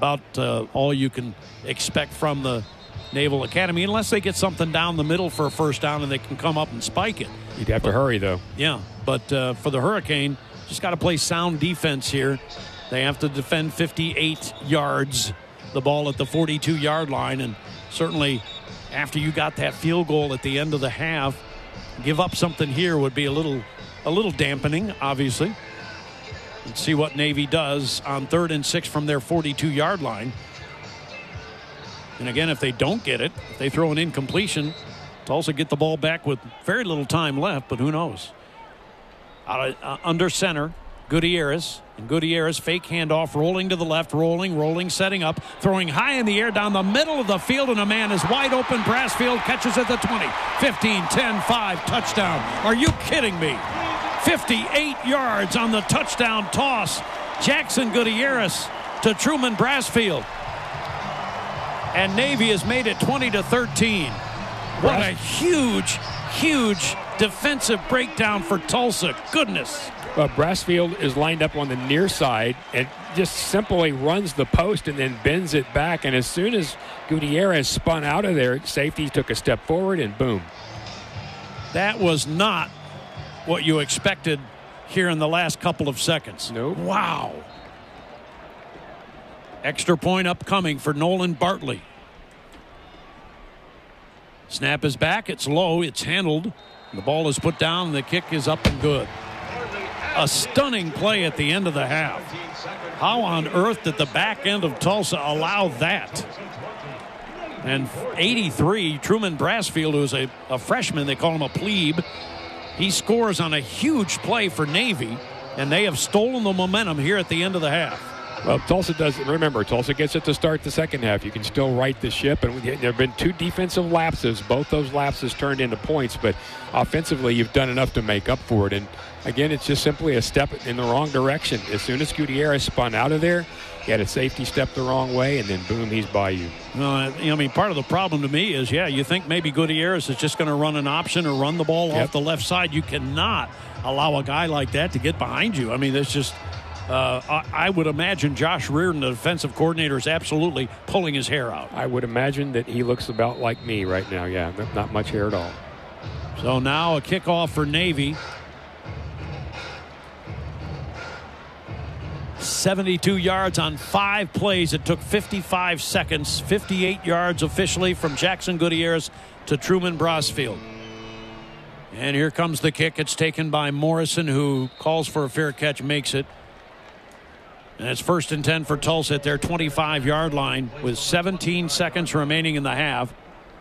about all you can expect from the Naval Academy, unless they get something down the middle for a first down and they can come up and spike it. You'd have to hurry, though. Yeah, but for the Hurricane, just got to play sound defense here. They have to defend 58 yards, the ball at the 42-yard line, and certainly after you got that field goal at the end of the half, give up something here would be a little dampening, obviously. Let's see what Navy does on 3rd and 6 from their 42-yard line. And again, if they don't get it, if they throw an incompletion, Tulsa get the ball back with very little time left, but who knows? Under center, Gutierrez. And Gutierrez, fake handoff, rolling to the left, rolling, setting up, throwing high in the air down the middle of the field, and a man is wide open. Brassfield catches at the 20, 15, 10, 5, touchdown. Are you kidding me? 58 yards on the touchdown toss. Jackson Gutierrez to Truman Brassfield. And Navy has made it 20-13. What a huge defensive breakdown for Tulsa. Goodness. Brassfield is lined up on the near side and just simply runs the post and then bends it back. And as soon as Gutierrez spun out of there, safety took a step forward and boom. That was not what you expected here in the last couple of seconds. Nope. Wow. Extra point upcoming for Nolan Bartley. Snap is back. It's low. It's handled. The ball is put down. And the kick is up and good. A stunning play at the end of the half. How on earth did the back end of Tulsa allow that? And 83, Truman Brassfield, who's a freshman, they call him a plebe. He scores on a huge play for Navy, and they have stolen the momentum here at the end of the half. Well, Tulsa doesn't. Remember, Tulsa gets it to start the second half. You can still right the ship, and there have been 2 defensive lapses. Both those lapses turned into points, but offensively, you've done enough to make up for it. And again, it's just simply a step in the wrong direction. As soon as Gutierrez spun out of there, he had a safety step the wrong way, and then boom, he's by you. I mean, part of the problem to me is, you think maybe Gutierrez is just going to run an option or run the ball off the left side. You cannot allow a guy like that to get behind you. I mean, there's just. I would imagine Josh Reardon, the defensive coordinator, is absolutely pulling his hair out. I would imagine that he looks about like me right now. Yeah, not much hair at all. So now a kickoff for Navy. 72 yards on 5 plays. It took 55 seconds. 58 yards officially from Jackson Gutierrez to Truman Brassfield. And here comes the kick. It's taken by Morrison, who calls for a fair catch, makes it. And it's 1st and 10 for Tulsa at their 25-yard line with 17 seconds remaining in the half.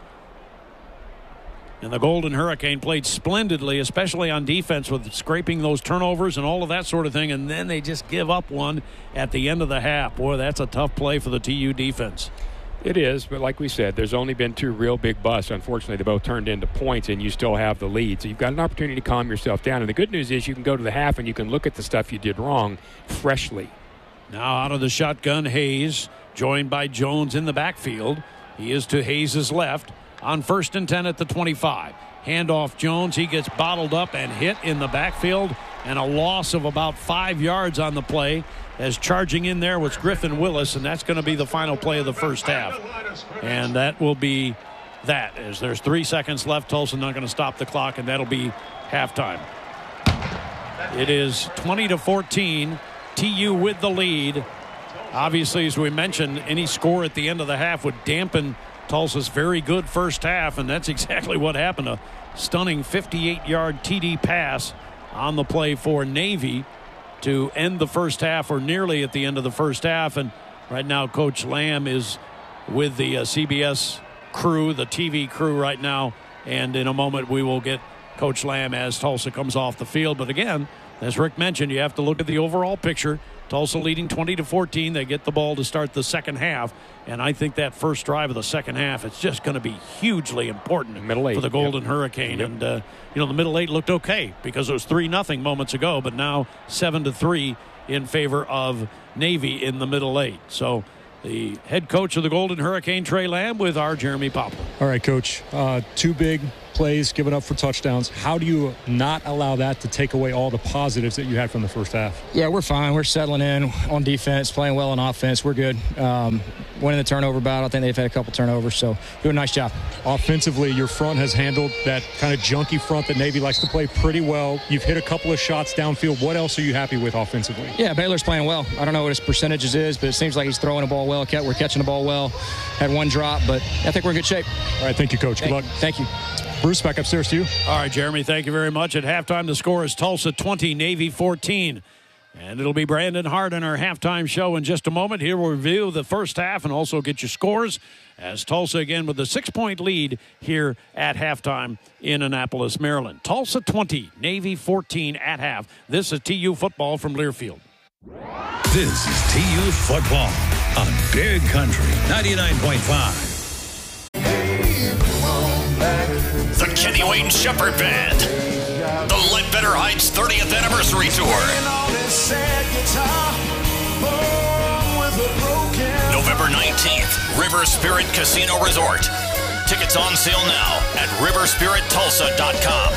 And the Golden Hurricane played splendidly, especially on defense, with scraping those turnovers and all of that sort of thing. And then they just give up one at the end of the half. Boy, that's a tough play for the TU defense. It is, but like we said, there's only been 2 real big busts. Unfortunately, they both turned into points, and you still have the lead. So you've got an opportunity to calm yourself down. And the good news is you can go to the half and you can look at the stuff you did wrong freshly. Now out of the shotgun, Hayes, joined by Jones in the backfield. He is to Hayes' left on 1st and 10 at the 25. Handoff Jones. He gets bottled up and hit in the backfield, and a loss of about 5 yards on the play, as charging in there was Griffin Willis, and that's going to be the final play of the first half. And that will be that, as there's 3 seconds left. Tulsa not going to stop the clock, and that'll be halftime. It is 20-14. TU with the lead. Obviously, as we mentioned, any score at the end of the half would dampen Tulsa's very good first half, and that's exactly what happened. A stunning 58-yard TD pass on the play for Navy to end the first half, or nearly at the end of the first half. And right now, Coach Lamb is with the CBS crew, the TV crew right now, and in a moment we will get Coach Lamb as Tulsa comes off the field. But again, as Rick mentioned, you have to look at the overall picture. Tulsa leading 20-14. They get the ball to start the second half. And I think that first drive of the second half, it's just going to be hugely important for the Golden Hurricane. Yep. And, the middle 8 looked okay because it was 3-0 moments ago, but now 7-3 in favor of Navy in the middle 8. So the head coach of the Golden Hurricane, Trey Lamb, with our Jeremy Poplar. All right, Coach. 2 big plays given up for touchdowns. How do you not allow that to take away all the positives that you had from the first half? Yeah, we're fine. We're settling in on defense, playing well on offense. We're good. Winning the turnover battle. I think they've had a couple turnovers, so doing a nice job. Offensively, your front has handled that kind of junky front that Navy likes to play pretty well. You've hit a couple of shots downfield. What else are you happy with offensively? Yeah, Baylor's playing well. I don't know what his percentages is, but it seems like he's throwing the ball well. We're catching the ball well. Had one drop, but I think we're in good shape. All right, thank you, Coach. Good luck. Thank you. Bruce, back upstairs to you. All right, Jeremy, thank you very much. At halftime, the score is Tulsa 20, Navy 14. And it'll be Brandon Hart in our halftime show in just a moment. Here we'll review the first half and also get your scores as Tulsa again with a 6-point lead here at halftime in Annapolis, Maryland. Tulsa 20, Navy 14 at half. This is TU football from Learfield. This is TU football on Big Country 99.5. The Kenny Wayne Shepherd Band. The Ledbetter Heights 30th Anniversary Tour. November 19th, River Spirit Casino Resort. Tickets on sale now at riverspirittulsa.com.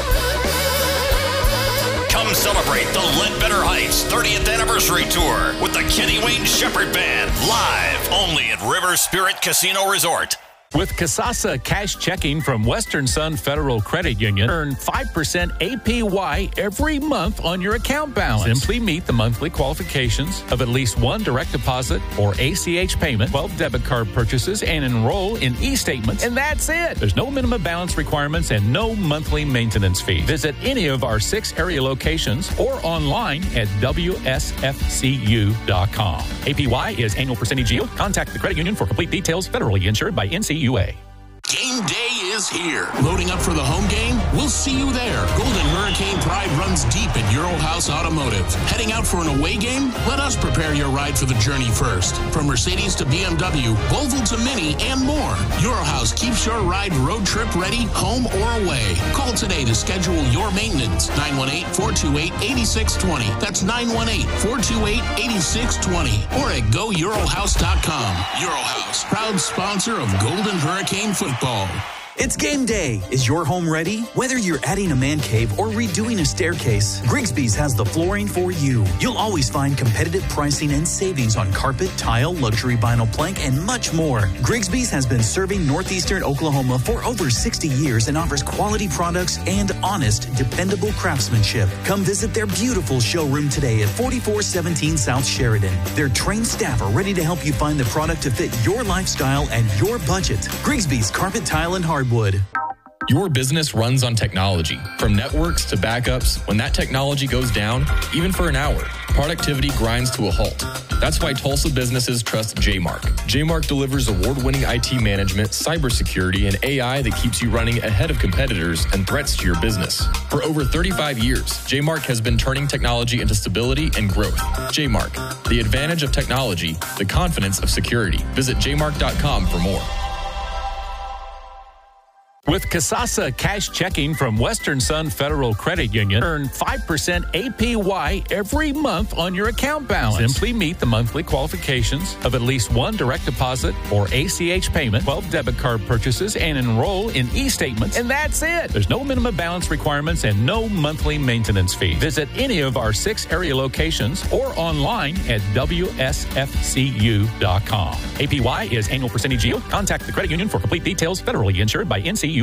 Come celebrate the Ledbetter Heights 30th Anniversary Tour with the Kenny Wayne Shepherd Band live only at River Spirit Casino Resort. With Kasasa Cash Checking from Western Sun Federal Credit Union, earn 5% APY every month on your account balance. Simply meet the monthly qualifications of at least one direct deposit or ACH payment, 12 debit card purchases, and enroll in e-statements, and that's it. There's no minimum balance requirements and no monthly maintenance fee. Visit any of our 6 area locations or online at WSFCU.com. APY is annual percentage yield. Contact the credit union for complete details. Federally insured by NCUA. Game day is here. Loading up for the home game? We'll see you there. Golden Hurricane pride runs deep at Euro House Automotive. Heading out for an away game? Let us prepare your ride for the journey first. From Mercedes to BMW, Volvo to Mini, and more. Euro House keeps your ride road trip ready, home or away. Call today to schedule your maintenance. 918-428-8620. That's 918-428-8620. Or at GoEuroHouse.com. Euro House, proud sponsor of Golden Hurricane football. It's game day. Is your home ready? Whether you're adding a man cave or redoing a staircase, Grigsby's has the flooring for you. You'll always find competitive pricing and savings on carpet, tile, luxury vinyl plank, and much more. Grigsby's has been serving northeastern Oklahoma for over 60 years and offers quality products and honest, dependable craftsmanship. Come visit their beautiful showroom today at 4417 South Sheridan. Their trained staff are ready to help you find the product to fit your lifestyle and your budget. Grigsby's Carpet, Tile, and Hardwood. Your business runs on technology. From networks to backups, when that technology goes down, even for an hour, productivity grinds to a halt. That's why Tulsa businesses trust JMark. JMark delivers award-winning IT management, cybersecurity, and AI that keeps you running ahead of competitors and threats to your business. For over 35 years, JMark has been turning technology into stability and growth. JMark, the advantage of technology, the confidence of security. Visit jmark.com for more. With Kasasa Cash Checking from Western Sun Federal Credit Union, earn 5% APY every month on your account balance. Simply meet the monthly qualifications of at least one direct deposit or ACH payment, 12 debit card purchases, and enroll in e-statements, and that's it. There's no minimum balance requirements and no monthly maintenance fee. Visit any of our 6 area locations or online at WSFCU.com. APY is annual percentage yield. Contact the credit union for complete details. Federally insured by NCUA.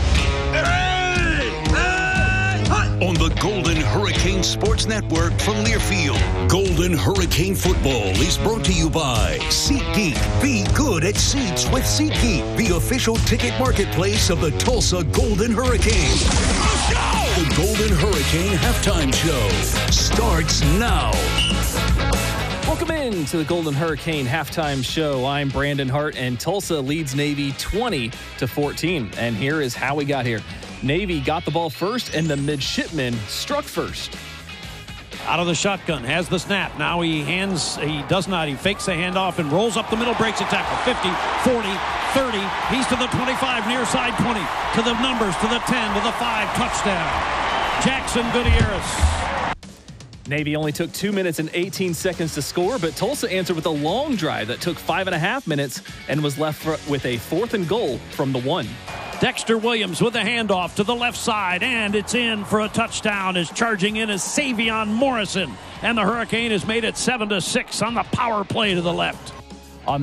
On the Golden Hurricane Sports Network from Learfield, Golden Hurricane Football is brought to you by SeatGeek. Be good at seats with SeatGeek, the official ticket marketplace of the Tulsa Golden Hurricane. Let's go! The Golden Hurricane Halftime Show starts now. Welcome in to the Golden Hurricane Halftime Show. I'm Brandon Hart, and Tulsa leads Navy 20-14. And here is how we got here. Navy got the ball first, and the midshipmen struck first. Out of the shotgun, has the snap. Now he fakes the handoff and rolls up the middle, breaks a tackle. 50, 40, 30. He's to the 25, near side 20. To the numbers, to the 10, to the 5, touchdown. Jackson Gutierrez. Navy only took 2 minutes and 18 seconds to score, but Tulsa answered with a long drive that took 5.5 minutes and was left with a 4th and goal from the 1. Dexter Williams with a handoff to the left side, and it's in for a touchdown. Is charging in is Savion Morrison, and the Hurricane has made it 7-6 on the power play to the left.